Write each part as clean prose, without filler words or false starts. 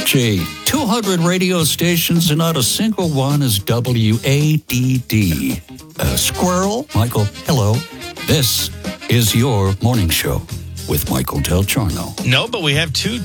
Gee, 200 radio stations and not a single one is WADD. Squirrel? Michael, hello. This is your morning show with Michael Del Giorno. No, but we have two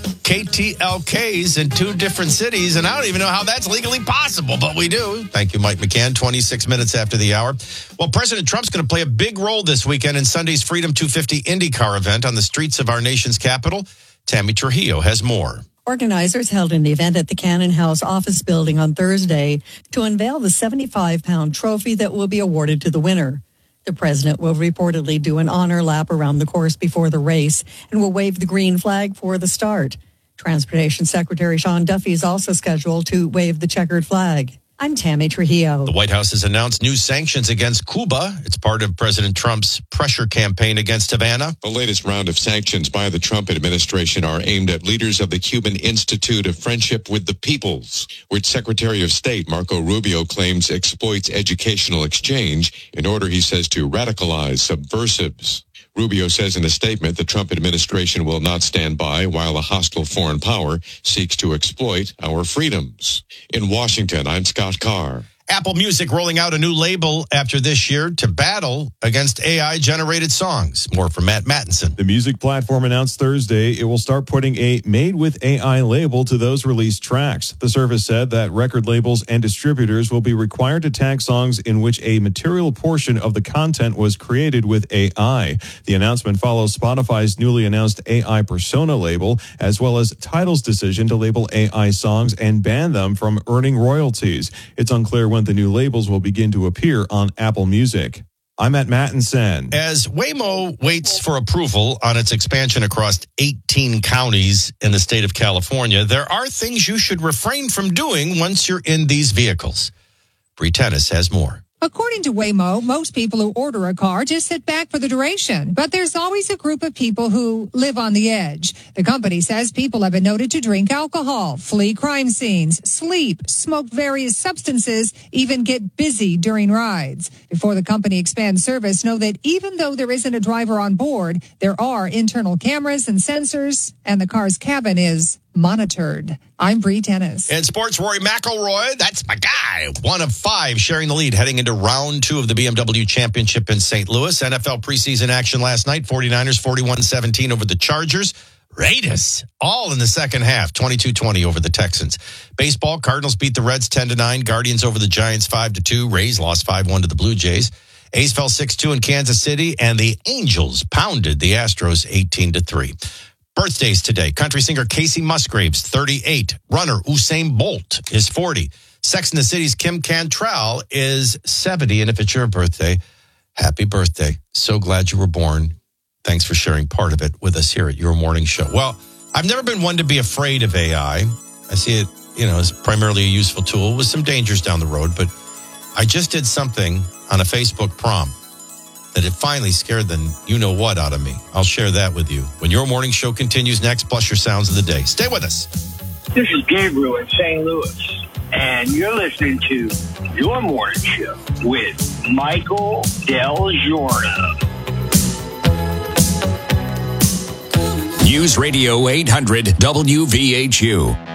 KTLKs in two different cities, and I don't even know how that's legally possible, but we do. Thank you, Mike McCann. 26 minutes after the hour. Well, President Trump's going to play a big role this weekend in Sunday's Freedom 250 IndyCar event on the streets of our nation's capital. Tammy Trujillo has more. Organizers held an event at the Cannon House office building on Thursday to unveil the 75-pound trophy that will be awarded to the winner. The president will reportedly do an honor lap around the course before the race and will wave the green flag for the start. Transportation Secretary Sean Duffy is also scheduled to wave the checkered flag. I'm Tammy Trujillo. The White House has announced new sanctions against Cuba. It's part of President Trump's pressure campaign against Havana. The latest round of sanctions by the Trump administration are aimed at leaders of the Cuban Institute of Friendship with the Peoples, which Secretary of State Marco Rubio claims exploits educational exchange in order, he says, to radicalize subversives. Rubio says in a statement the Trump administration will not stand by while a hostile foreign power seeks to exploit our freedoms. In Washington, I'm Scott Carr. Apple Music rolling out a new label after this year to battle against AI-generated songs. More from Matt Mattinson. The music platform announced Thursday it will start putting a Made with AI label to those released tracks. The service said that record labels and distributors will be required to tag songs in which a material portion of the content was created with AI. The announcement follows Spotify's newly announced AI Persona label, as well as Tidal's decision to label AI songs and ban them from earning royalties. It's unclear when the new labels will begin to appear on Apple Music. I'm Matt Mattinson. As Waymo waits for approval on its expansion across 18 counties in the state of California, there are things you should refrain from doing once you're in these vehicles. Bree Tennis has more. According to Waymo, most people who order a car just sit back for the duration. But there's always a group of people who live on the edge. The company says people have been noted to drink alcohol, flee crime scenes, sleep, smoke various substances, even get busy during rides. Before the company expands service, know that even though there isn't a driver on board, there are internal cameras and sensors, and the car's cabin is monitored. I'm Bree Tennis. In sports, Rory McIlroy, that's my guy. 1 of 5 sharing the lead heading into round 2 of the BMW Championship in St. Louis. NFL preseason action last night. 49ers 41-17 over the Chargers. Raiders all in the second half. 22-20 over the Texans. Baseball, Cardinals beat the Reds 10-9. Guardians over the Giants 5-2. Rays lost 5-1 to the Blue Jays. A's fell 6-2 in Kansas City. And the Angels pounded the Astros 18-3. Birthdays today. Country singer Casey Musgraves, 38. Runner Usain Bolt is 40. Sex and the City's Kim Cantrell is 70. And if it's your birthday, happy birthday. So glad you were born. Thanks for sharing part of it with us here at Your Morning Show. Well, I've never been one to be afraid of AI. I see it, as primarily a useful tool with some dangers down the road. But I just did something on a Facebook prompt that it finally scared the you-know-what out of me. I'll share that with you when Your Morning Show continues next, plus your sounds of the day. Stay with us. This is Gabriel in St. Louis, and you're listening to Your Morning Show with Michael Del Giorno. News Radio 800 WVHU.